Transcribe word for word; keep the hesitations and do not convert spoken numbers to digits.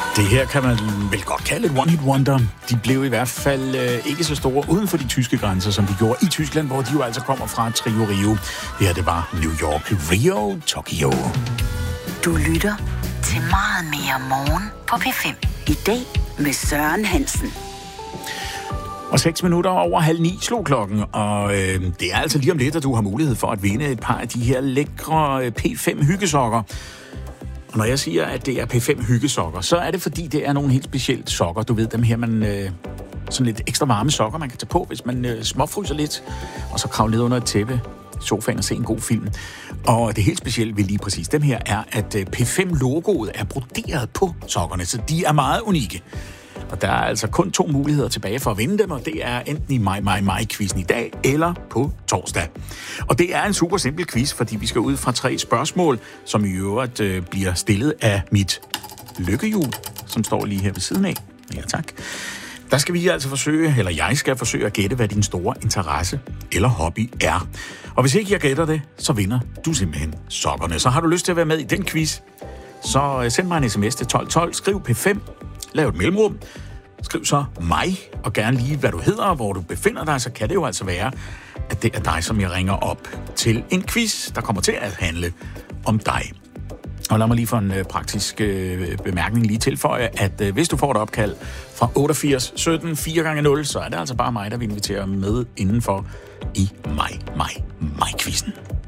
Det her kan man vel godt kalde et one-hit wonder. De blev i hvert fald øh, ikke så store uden for de tyske grænser, som de gjorde i Tyskland, hvor de jo altså kommer fra Trio Rio. Det her, det var New York, Rio, Tokyo. Du lytter til Meget Mere Morgen på P fem. I dag med Søren Hansen. Og seks minutter over halv ni slog klokken, og øh, det er altså lige om lidt, at du har mulighed for at vinde et par af de her lækre P fem hyggesokker. Og når jeg siger, at det er P fem hyggesokker, så er det fordi, det er nogle helt specielle sokker. Du ved, dem her, man øh, sådan lidt ekstra varme sokker, man kan tage på, hvis man øh, småfryser lidt, og så kravle ned under et tæppe i sofaen og se en god film. Og det helt specielle ved lige præcis dem her er, at øh, P fem-logoet er broderet på sokkerne, så de er meget unikke. Og der er altså kun to muligheder tilbage for at vinde dem, og det er enten i mig, mig, mig-quizzen i dag, eller på torsdag. Og det er en super simpel quiz, fordi vi skal ud fra tre spørgsmål, som i øvrigt øh, bliver stillet af mit lykkehjul, som står lige her ved siden af. Ja, tak. Der skal vi altså forsøge, eller jeg skal forsøge at gætte, hvad din store interesse eller hobby er. Og hvis ikke jeg gætter det, så vinder du simpelthen sokkerne. Så har du lyst til at være med i den quiz, så send mig en sms til tolv tolv, skriv P fem, lav et mellemrum, skriv så mig, og gerne lige, hvad du hedder og hvor du befinder dig, så kan det jo altså være, at det er dig, som jeg ringer op til en quiz, der kommer til at handle om dig. Og lad mig lige for en øh, praktisk øh, bemærkning lige tilføje, at øh, hvis du får et opkald fra otteogfirs sytten fire gange nul, så er det altså bare mig, der vil invitere med indenfor i mig, mig, mig-quizzen.